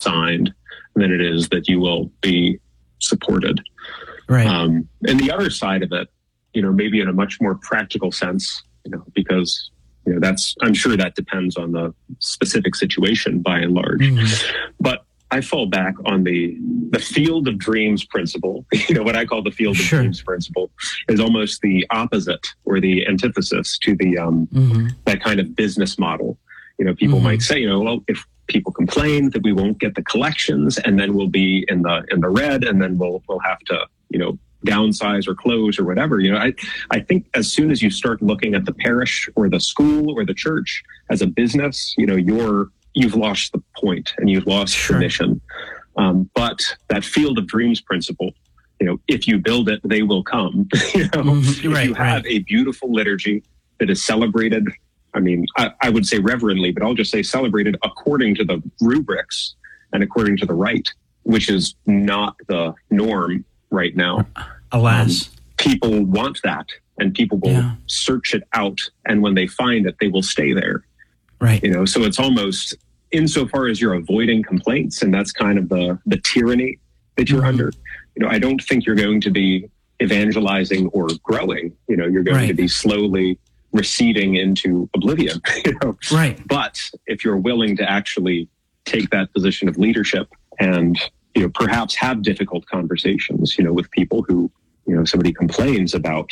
assigned than it is that you will be supported. Right. And the other side of it, maybe in a much more practical sense, because I'm sure that depends on the specific situation by and large. Mm-hmm. But I fall back on the field of dreams principle. What I call the field of dreams principle is almost the opposite or the antithesis to the that kind of business model. People might say, well, if people complain that we won't get the collections, and then we'll be in the red, and then we'll have to downsize or close or whatever. I think as soon as you start looking at the parish or the school or the church as a business, you've lost the point and you've lost the mission. But that field of dreams principle, if you build it, they will come. If you have a beautiful liturgy that is celebrated, I would say reverently, but I'll just say celebrated according to the rubrics and according to the rite, which is not the norm right now. Alas. People want that, and people will search it out, and when they find it, they will stay there. Right. So it's almost, insofar as you're avoiding complaints, and that's kind of the tyranny that you're under. I don't think you're going to be evangelizing or growing. You're going to be slowly receding into oblivion. Right. But if you're willing to actually take that position of leadership and perhaps have difficult conversations, with people who, somebody complains about,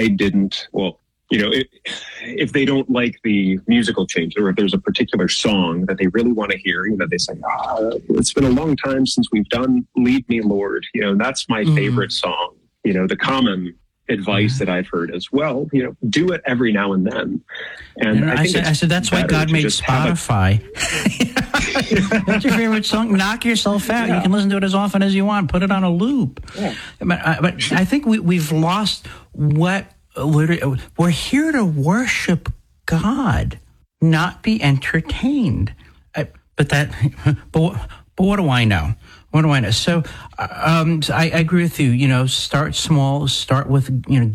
if they don't like the musical change, or if there's a particular song that they really want to hear, they say, it's been a long time since we've done Lead Me, Lord. That's my favorite song. The common advice that I've heard is, do it every now and then. And I said, that's why God made Spotify. That's your favorite song. Knock yourself out. Yeah. You can listen to it as often as you want. Put it on a loop. Yeah. But I think we've lost what we're here to worship God, not be entertained. But what do I know? What do I know? So I agree with you. Start small. Start with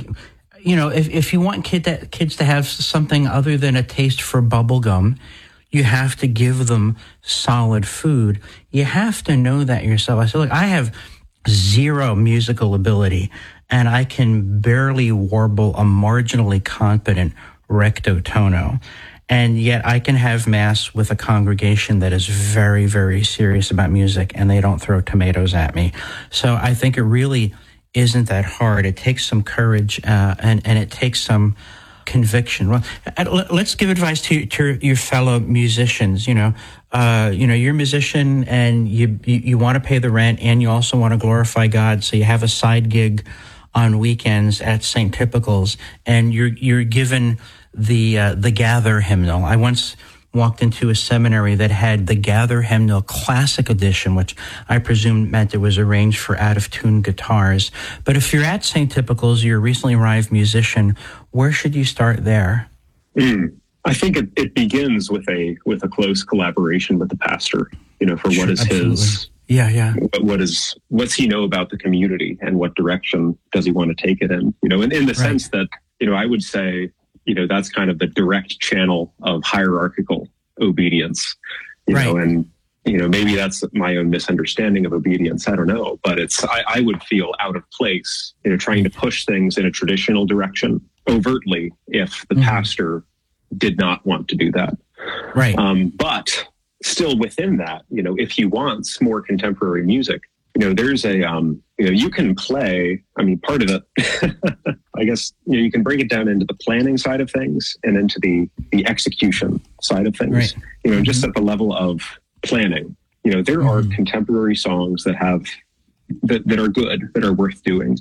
if you want kids to have something other than a taste for bubble gum, you have to give them solid food. You have to know that yourself. I said, look, I have zero musical ability, and I can barely warble a marginally competent recto tono. And yet I can have mass with a congregation that is very, very serious about music, and they don't throw tomatoes at me. So I think it really isn't that hard. It takes some courage, and it takes some conviction. Well, let's give advice to your fellow musicians. You're a musician, and you want to pay the rent, and you also want to glorify God. So you have a side gig on weekends at St. Typicals, and you're given the Gather hymnal. I once walked into a seminary that had the Gather hymnal classic edition, which I presume meant it was arranged for out-of-tune guitars. But if you're at St. Typicals, you're a recently arrived musician, where should you start there? I think it begins with a close collaboration with the pastor, for what is his... Yeah. What's he know about the community, and what direction does he want to take it in? And in the sense that, I would say, that's kind of the direct channel of hierarchical obedience, and, maybe that's my own misunderstanding of obedience. I don't know, but I would feel out of place, trying to push things in a traditional direction overtly if the pastor did not want to do that. Right. But still within that, if he wants more contemporary music, there's you can play, part of it, I guess, you can break it down into the planning side of things and into the execution side of things, just at the level of planning. There are contemporary songs that are good, that are worth doing.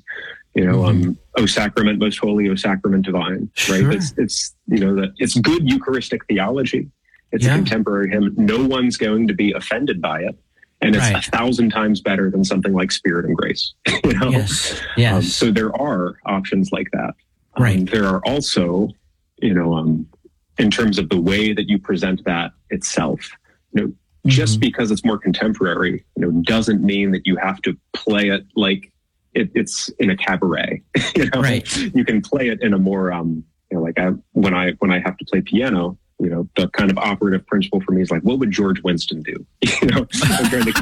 O Sacrament Most Holy, O Sacrament Divine, right? It's it's good Eucharistic theology. It's a contemporary hymn. No one's going to be offended by it. And it's 1,000 times better than something like Spirit and Grace. Yes. So there are options like that. There are also, in terms of the way that you present that itself, just because it's more contemporary, doesn't mean that you have to play it like it's in a cabaret. You can play it in a more, when I have to play piano, the kind of operative principle for me is like, what would George Winston do? I'm trying to